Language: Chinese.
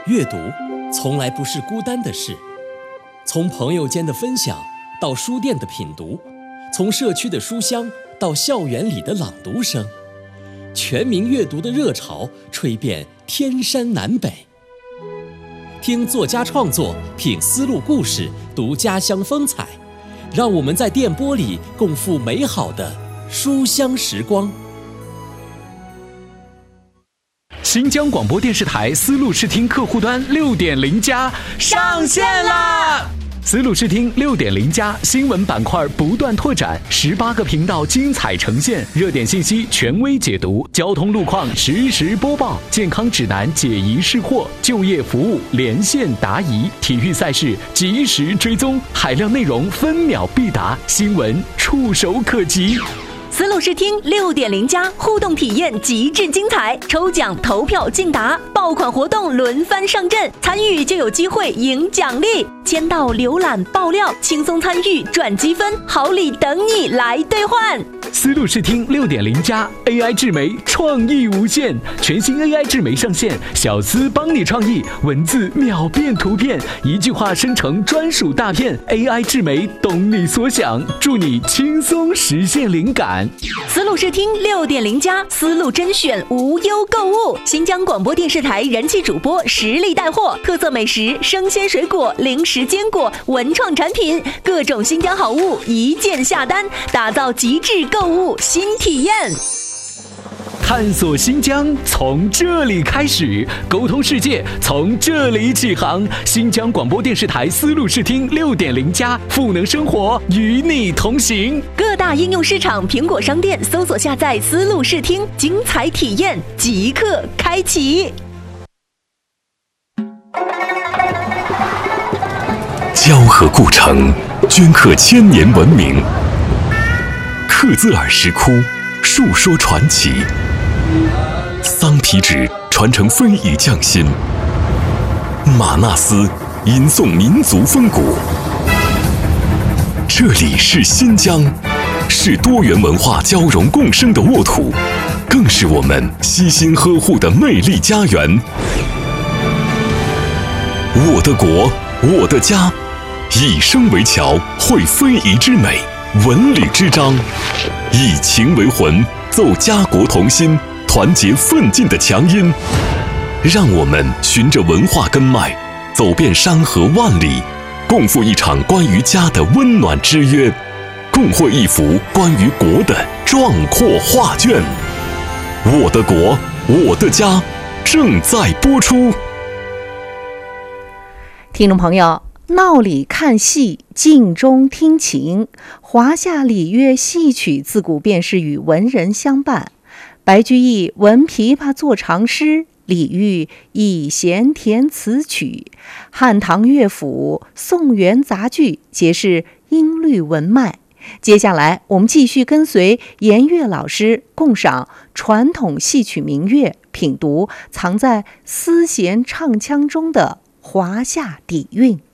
阅读从来不是孤单的事，从朋友间的分享到书店的品读，从社区的书香到校园里的朗读声，全民阅读的热潮吹遍天山南北。听作家创作，品丝路故事，读家乡风采，让我们在电波里共赴美好的书香时光。 新疆广播电视台丝路视听客户端6.0+上线啦！丝路视听6.0+新闻板块不断拓展，18个频道精彩呈现，热点信息权威解读，交通路况实时播报，健康指南解疑释惑，就业服务连线答疑，体育赛事及时追踪，海量内容分秒必达，新闻触手可及。 丝路视听6.0+互动体验极致精彩，抽奖投票竞答，爆款活动轮番上阵，参与就有机会赢奖励，签到浏览爆料，轻松参与赚积分，好礼等你来兑换。 丝路视听6.0+ AI 智媒创意无限，全新 AI 智媒上线，小丝帮你创意，文字秒变图片，一句话生成专属大片， AI 智媒懂你所想，助你轻松实现灵感。 丝路视听6.0+丝路甄选无忧购物，新疆广播电视台人气主播实力带货，特色美食、生鲜水果、零食坚果、文创产品，各种新疆好物一键下单，打造极致购物新体验。 探索新疆从这里开始，沟通世界从这里起航。新疆广播电视台丝路视听6.0+赋能生活，与你同行。 各大应用市场苹果商店搜索下载丝路视听，精彩体验即刻开启。 交河故城，镌刻千年文明；克孜尔石窟，述说传奇；桑皮纸传承非遗匠心；玛纳斯吟诵民族风骨。这里是新疆，是多元文化交融共生的沃土，更是我们悉心呵护的魅力家园。我的国，我的家，以声为桥，绘非遗之美，文旅之章，以情为魂，奏家国同心，团结奋进的强音。让我们循着文化根脉，走遍山河万里，共赴一场关于家的温暖之约，共绘一幅关于国的壮阔画卷。我的国，我的家，正在播出。 听众朋友，闹里看戏，镜中听琴，华夏礼乐戏曲自古便是与文人相伴。白居易闻琵琶作长诗，李煜以弦填词曲，汉唐乐府、宋元杂剧皆是音律文脉。接下来我们继续跟随颜悦老师共赏传统戏曲名乐，品读藏在丝弦唱腔中的华夏底蕴。